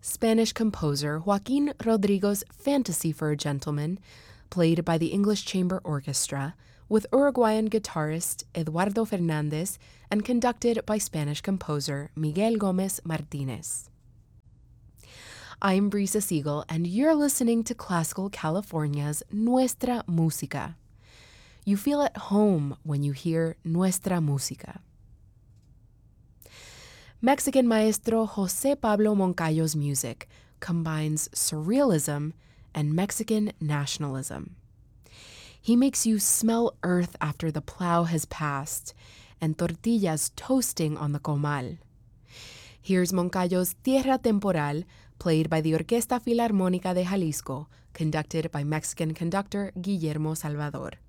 Spanish composer Joaquin Rodrigo's Fantasy for a Gentleman, played by the English Chamber Orchestra, with Uruguayan guitarist Eduardo Fernandez and conducted by Spanish composer Miguel Gómez Martínez. I'm Brisa Siegel, and you're listening to Classical California's Nuestra Música. You feel at home when you hear Nuestra Música. Mexican maestro José Pablo Moncayo's music combines surrealism and Mexican nationalism. He makes you smell earth after the plow has passed and tortillas toasting on the comal. Here's Moncayo's Tierra Temporal, played by the Orquesta Filarmónica de Jalisco, conducted by Mexican conductor Guillermo Salvador.